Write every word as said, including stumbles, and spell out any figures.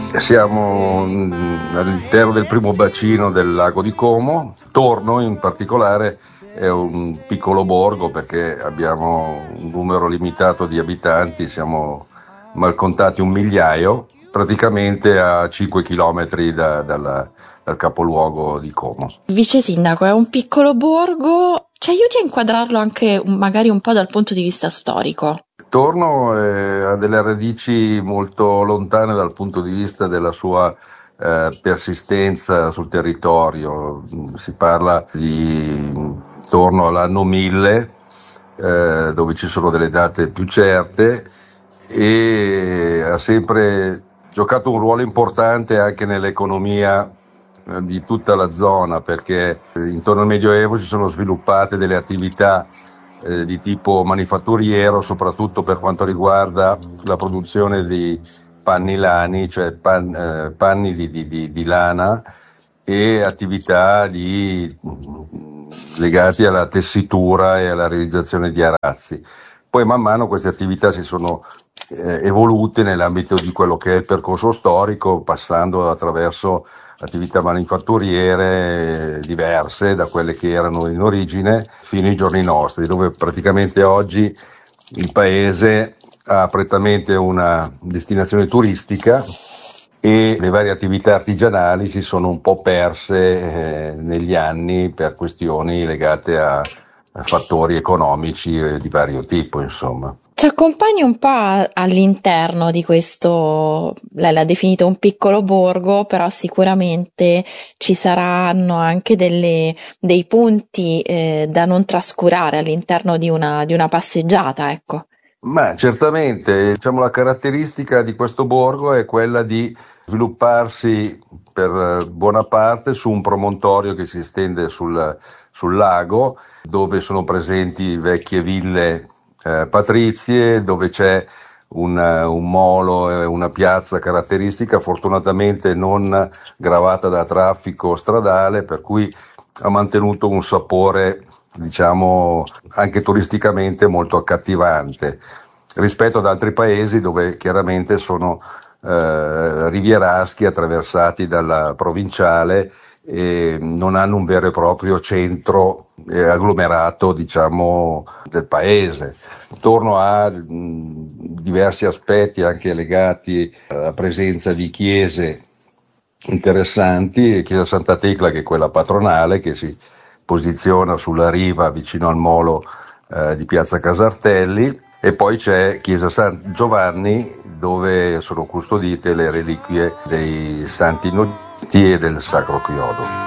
Siamo mm, all'interno del primo bacino del lago di Como. Torno in particolare è un piccolo borgo perché abbiamo un numero limitato di abitanti, siamo mal contati un migliaio, praticamente a cinque chilometri da- dalla- dal capoluogo di Como. Vice Sindaco, è un piccolo borgo, ci aiuti a inquadrarlo anche un- magari un po' dal punto di vista storico? Torno eh, ha delle radici molto lontane dal punto di vista della sua eh, persistenza sul territorio. Si parla di intorno all'anno mille, eh, dove ci sono delle date più certe, e ha sempre giocato un ruolo importante anche nell'economia eh, di tutta la zona, perché eh, intorno al Medioevo si sono sviluppate delle attività eh, di tipo manifatturiero, soprattutto per quanto riguarda la produzione di panni lani, cioè pan- eh, panni di, di- di- di lana, e attività di, legate alla tessitura e alla realizzazione di arazzi. Poi man mano queste attività si sono eh, evolute nell'ambito di quello che è il percorso storico, passando attraverso attività manifatturiere eh, diverse da quelle che erano in origine fino ai giorni nostri, dove praticamente oggi il paese ha prettamente una destinazione turistica e le varie attività artigianali si sono un po' perse eh, negli anni per questioni legate a, a fattori economici eh, di vario tipo, insomma. Ci accompagni un po' a- all'interno di questo, lei l'ha definito un piccolo borgo, però sicuramente ci saranno anche delle- dei punti eh, da non trascurare all'interno di una, di una passeggiata, ecco. Ma certamente, diciamo, la caratteristica di questo borgo è quella di svilupparsi per eh, buona parte su un promontorio che si estende sul, sul lago, dove sono presenti vecchie ville eh, patrizie, dove c'è un, eh, un molo e una piazza caratteristica, fortunatamente non gravata da traffico stradale, per cui ha mantenuto un sapore, diciamo, anche turisticamente molto accattivante rispetto ad altri paesi dove chiaramente sono eh, rivieraschi attraversati dalla provinciale e non hanno un vero e proprio centro eh, agglomerato, diciamo, del paese. Torno a mh, diversi aspetti anche legati alla presenza di chiese interessanti, Chiesa Santa Tecla, che è quella patronale, che si posiziona sulla riva vicino al molo eh, di Piazza Casartelli, e poi c'è Chiesa San Giovanni, dove sono custodite le reliquie dei Santi Innocenti e del Sacro Chiodo.